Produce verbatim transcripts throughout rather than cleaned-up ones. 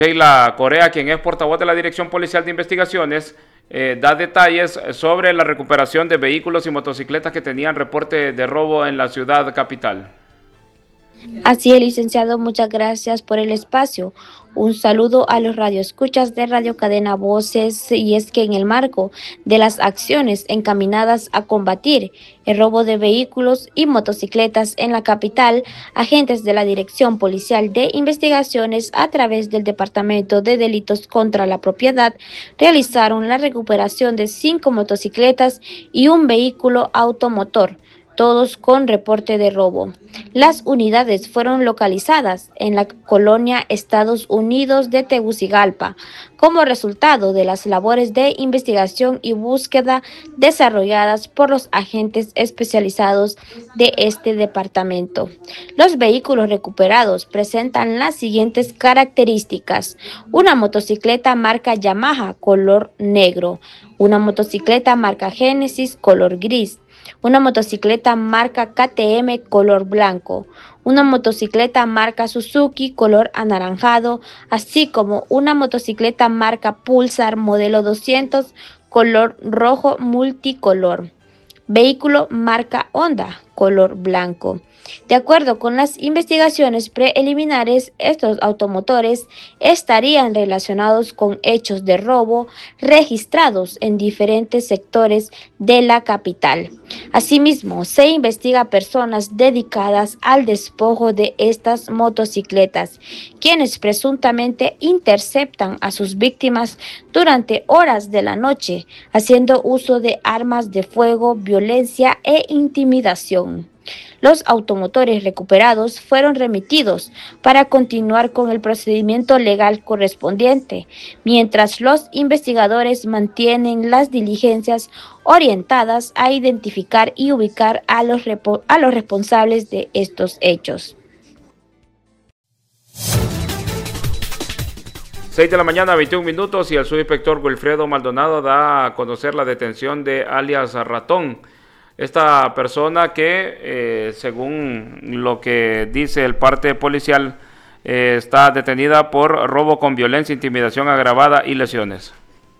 Sheila Correa, quien es portavoz de la Dirección Policial de Investigaciones, eh, da detalles sobre la recuperación de vehículos y motocicletas que tenían reporte de robo en la ciudad capital. Así es, licenciado, muchas gracias por el espacio. Un saludo a los radioescuchas de Radio Cadena Voces, y es que en el marco de las acciones encaminadas a combatir el robo de vehículos y motocicletas en la capital, agentes de la Dirección Policial de Investigaciones a través del Departamento de Delitos contra la Propiedad realizaron la recuperación de cinco motocicletas y un vehículo automotor, todos con reporte de robo. Las unidades fueron localizadas en la colonia Estados Unidos de Tegucigalpa, como resultado de las labores de investigación y búsqueda desarrolladas por los agentes especializados de este departamento. Los vehículos recuperados presentan las siguientes características: una motocicleta marca Yamaha color negro, una motocicleta marca Genesis color gris, una motocicleta marca K T M color blanco, una motocicleta marca Suzuki color anaranjado, así como una motocicleta marca Pulsar modelo doscientos color rojo multicolor. Vehículo marca Honda color blanco. De acuerdo con las investigaciones preliminares, estos automotores estarían relacionados con hechos de robo registrados en diferentes sectores de la capital. Asimismo, se investiga personas dedicadas al despojo de estas motocicletas, quienes presuntamente interceptan a sus víctimas durante horas de la noche, haciendo uso de armas de fuego, violencia e intimidación. Los automotores recuperados fueron remitidos para continuar con el procedimiento legal correspondiente, mientras los investigadores mantienen las diligencias orientadas a identificar y ubicar a los, a los responsables de estos hechos. seis de la mañana, veintiún minutos, y el subinspector Wilfredo Maldonado da a conocer la detención de alias Ratón. Esta persona que, eh, según lo que dice el parte policial, eh, está detenida por robo con violencia, intimidación agravada y lesiones.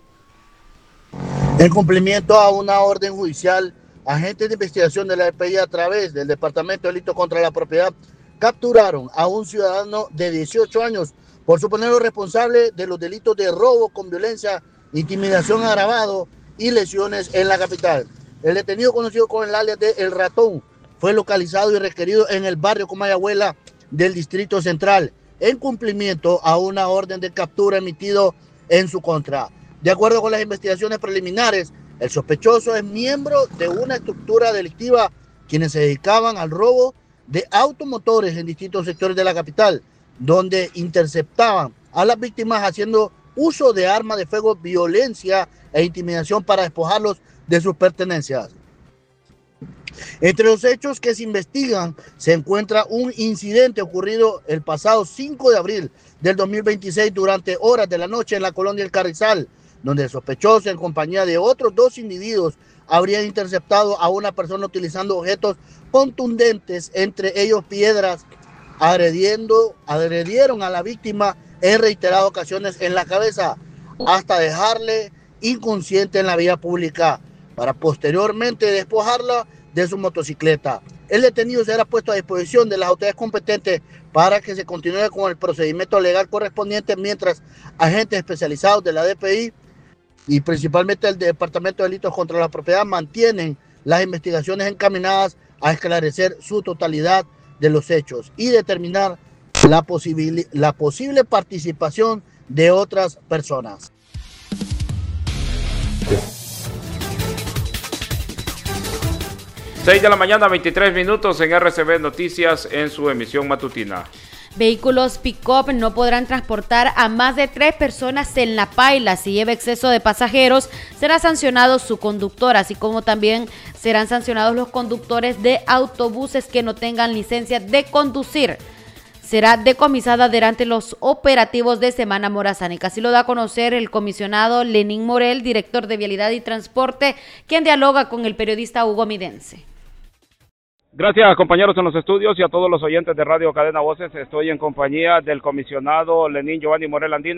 En cumplimiento a una orden judicial, agentes de investigación de la D P I a través del Departamento de Delitos contra la Propiedad capturaron a un ciudadano de dieciocho años por suponerlo responsable de los delitos de robo con violencia, intimidación agravado y lesiones en la capital. El detenido, conocido con el alias de El Ratón, fue localizado y requerido en el barrio Comayagüela del Distrito Central, en cumplimiento a una orden de captura emitido en su contra. De acuerdo con las investigaciones preliminares, el sospechoso es miembro de una estructura delictiva quienes se dedicaban al robo de automotores en distintos sectores de la capital, donde interceptaban a las víctimas haciendo uso de armas de fuego, violencia e intimidación para despojarlos de sus pertenencias. Entre los hechos que se investigan se encuentra un incidente ocurrido el pasado cinco de abril del dos mil veintiséis durante horas de la noche en la colonia El Carrizal, donde el sospechoso en compañía de otros dos individuos habrían interceptado a una persona utilizando objetos contundentes, entre ellos piedras, agrediendo, agredieron a la víctima en reiteradas ocasiones en la cabeza hasta dejarle inconsciente en la vía pública, para posteriormente despojarla de su motocicleta. El detenido será puesto a disposición de las autoridades competentes para que se continúe con el procedimiento legal correspondiente, mientras agentes especializados de la D P I y principalmente el Departamento de Delitos contra la Propiedad mantienen las investigaciones encaminadas a esclarecer su totalidad de los hechos y determinar la, posibil- la posible participación de otras personas. seis de la mañana, veintitrés minutos, en R C B Noticias en su emisión matutina. Vehículos pick-up no podrán transportar a más de tres personas en la paila. Si lleva exceso de pasajeros, será sancionado su conductor, así como también serán sancionados los conductores de autobuses que no tengan licencia de conducir. Será decomisada durante los operativos de Semana Morazánica. Así lo da a conocer el comisionado Lenín Morel, director de Vialidad y Transporte, quien dialoga con el periodista Hugo Midense. Gracias, compañeros en los estudios, y a todos los oyentes de Radio Cadena Voces. Estoy en compañía del comisionado Lenín Giovanni Morel Andino.